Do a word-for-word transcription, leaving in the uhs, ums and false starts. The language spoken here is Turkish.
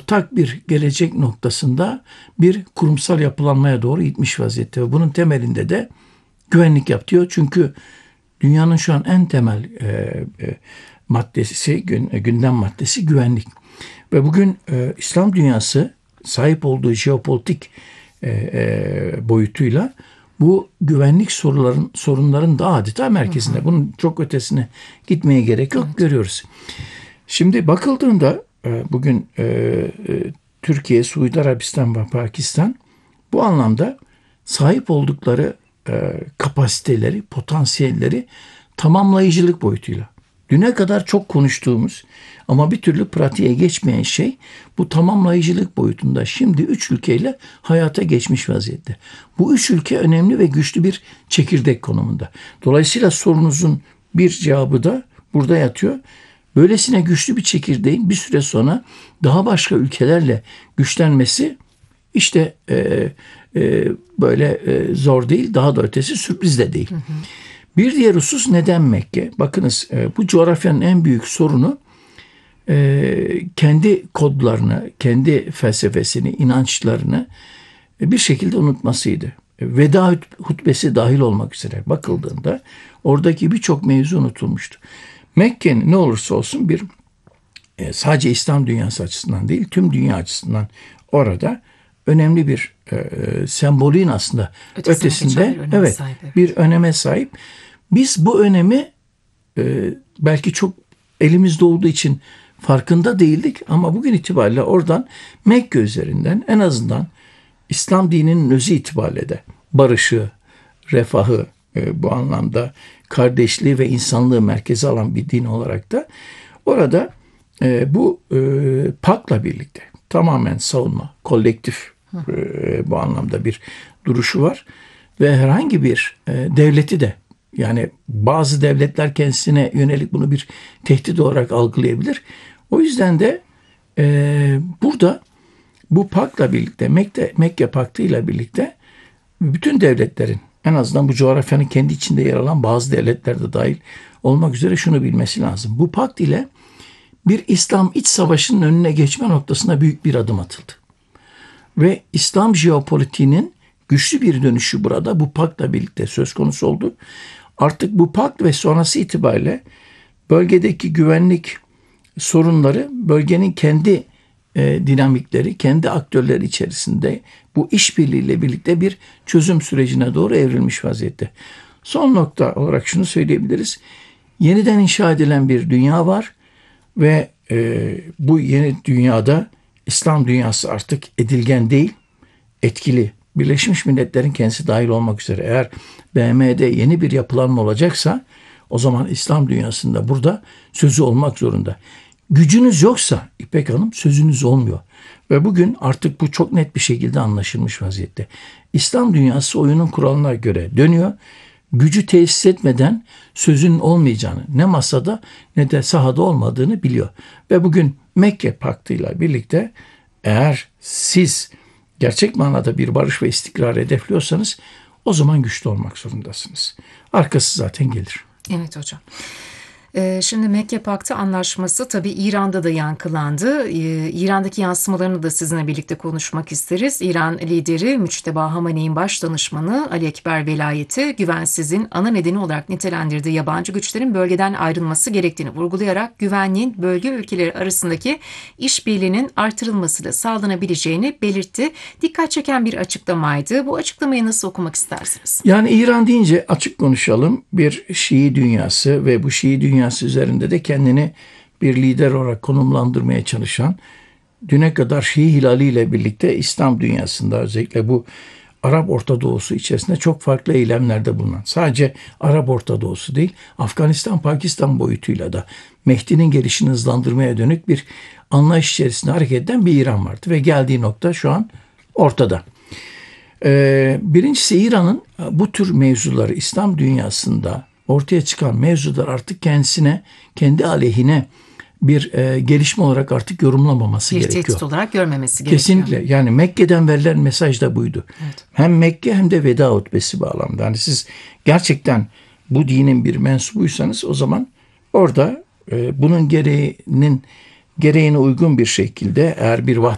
ortak bir gelecek noktasında bir kurumsal yapılanmaya doğru gitmiş vaziyette. Ve bunun temelinde de güvenlik yapıyor. Çünkü dünyanın şu an en temel e, e, maddesi, gün, gündem maddesi güvenlik. Ve bugün e, İslam dünyası sahip olduğu jeopolitik e, e, boyutuyla bu güvenlik soruların sorunların da adeta merkezinde. Hı hı. Bunun çok ötesine gitmeye gerek yok, evet. Görüyoruz. Şimdi bakıldığında e, bugün e, e, Türkiye, Suudi Arabistan ve Pakistan bu anlamda sahip oldukları e, kapasiteleri, potansiyelleri tamamlayıcılık boyutuyla. Düne kadar çok konuştuğumuz ama bir türlü pratiğe geçmeyen şey bu tamamlayıcılık boyutunda şimdi üç ülkeyle hayata geçmiş vaziyette. Bu üç ülke önemli ve güçlü bir çekirdek konumunda. Dolayısıyla sorunuzun bir cevabı da burada yatıyor. Böylesine güçlü bir çekirdeğin bir süre sonra daha başka ülkelerle güçlenmesi işte e, e, böyle e, zor değil, daha da ötesi sürpriz de değil. Hı hı. Bir diğer husus neden Mekke? Bakınız e, bu coğrafyanın en büyük sorunu e, kendi kodlarını, kendi felsefesini, inançlarını e, bir şekilde unutmasıydı. E, Veda hutbesi dahil olmak üzere bakıldığında oradaki birçok mevzu unutulmuştu. Mekke'nin ne olursa olsun bir e, sadece İslam dünyası açısından değil, tüm dünya açısından orada önemli bir e, sembolün aslında Ötesine ötesinde bir evet, sahip, evet bir öneme sahip. Biz bu önemi e, belki çok elimizde olduğu için farkında değildik ama bugün itibariyle oradan Mekke üzerinden en azından İslam dininin özü itibariyle de barışı, refahı e, bu anlamda kardeşliği ve insanlığı merkeze alan bir din olarak da orada e, bu e, pakla birlikte tamamen savunma, kolektif e, bu anlamda bir duruşu var ve herhangi bir e, devleti de yani bazı devletler kendisine yönelik bunu bir tehdit olarak algılayabilir. O yüzden de e, burada bu pakla birlikte Mekke, Mekke Paktı ile birlikte bütün devletlerin en azından bu coğrafyanın kendi içinde yer alan bazı devletler de dahil olmak üzere şunu bilmesi lazım. Bu pakt ile bir İslam iç savaşının önüne geçme noktasına büyük bir adım atıldı. Ve İslam jeopolitiğinin güçlü bir dönüşü burada bu paktla birlikte söz konusu oldu. Artık bu pakt ve sonrası itibariyle bölgedeki güvenlik sorunları bölgenin kendi e, dinamikleri, kendi aktörleri içerisinde bu işbirliğiyle birlikte bir çözüm sürecine doğru evrilmiş vaziyette. Son nokta olarak şunu söyleyebiliriz. Yeniden inşa edilen bir dünya var ve e, bu yeni dünyada İslam dünyası artık edilgen değil, etkili. Birleşmiş Milletler'in kendisi dahil olmak üzere eğer B M'de yeni bir yapılanma olacaksa o zaman İslam dünyasında burada sözü olmak zorunda. Gücünüz yoksa İpek Hanım sözünüz olmuyor. Ve bugün artık bu çok net bir şekilde anlaşılmış vaziyette. İslam dünyası oyunun kuralına göre dönüyor. Gücü tesis etmeden sözün olmayacağını ne masada ne de sahada olmadığını biliyor. Ve bugün Mekke Paktı'yla birlikte eğer siz gerçek manada bir barış ve istikrar hedefliyorsanız o zaman güçlü olmak zorundasınız. Arkası zaten gelir. Evet hocam. Şimdi Mekke Paktı Anlaşması tabii İran'da da yankılandı. İran'daki yansımalarını da sizinle birlikte konuşmak isteriz. İran lideri Müçteba Hamaney'in baş danışmanı Ali Ekber Velayeti güvensizliğin ana nedeni olarak nitelendirdiği yabancı güçlerin bölgeden ayrılması gerektiğini vurgulayarak güvenliğin bölge ülkeleri arasındaki işbirliğinin artırılmasıyla sağlanabileceğini belirtti. Dikkat çeken bir açıklamaydı. Bu açıklamayı nasıl okumak istersiniz? Yani İran deyince açık konuşalım bir Şii dünyası ve bu Şii dünyası dünyası üzerinde de kendini bir lider olarak konumlandırmaya çalışan, düne kadar Şii Hilali ile birlikte İslam dünyasında özellikle bu Arap Orta Doğusu içerisinde çok farklı eylemlerde bulunan, sadece Arap Orta Doğusu değil, Afganistan, Pakistan boyutuyla da Mehdi'nin gelişini hızlandırmaya dönük bir anlayış içerisinde hareket eden bir İran vardı ve geldiği nokta şu an ortada. Ee, birincisi İran'ın bu tür mevzuları İslam dünyasında ortaya çıkan mevzular artık kendisine, kendi aleyhine bir e, gelişme olarak artık yorumlamaması bir gerekiyor. Bir tehdit olarak görmemesi gerekiyor. Kesinlikle. Yani Mekke'den verilen mesaj da buydu. Evet. Hem Mekke hem de veda hutbesi bağlamında. Yani siz gerçekten bu dinin bir mensubuysanız o zaman orada e, bunun gereğinin gereğine uygun bir şekilde eğer bir